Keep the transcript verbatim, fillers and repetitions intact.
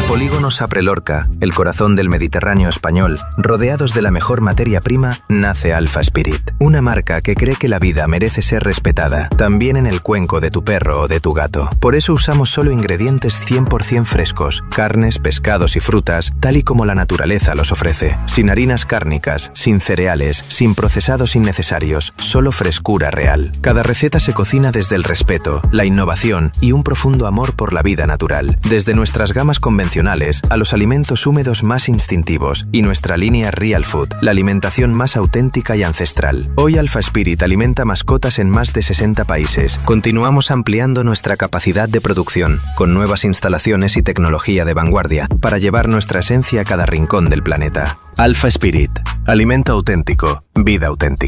Polígono Sapre Lorca, el corazón del Mediterráneo español, rodeados de la mejor materia prima, nace Alpha Spirit, una marca que cree que la vida merece ser respetada, también en el cuenco de tu perro o de tu gato. Por eso usamos solo ingredientes cien por ciento frescos, carnes, pescados y frutas, tal y como la naturaleza los ofrece. Sin harinas cárnicas, sin cereales, sin procesados innecesarios, solo frescura real. Cada receta se cocina desde el respeto, la innovación y un profundo amor por la vida natural. Desde nuestras gamas convencionales a los alimentos húmedos más instintivos y nuestra línea Real Food, la alimentación más auténtica y ancestral. Hoy Alpha Spirit alimenta mascotas en más de sesenta países. Continuamos ampliando nuestra capacidad de producción, con nuevas instalaciones y tecnología de vanguardia, para llevar nuestra esencia a cada rincón del planeta. Alpha Spirit, alimento auténtico, vida auténtica.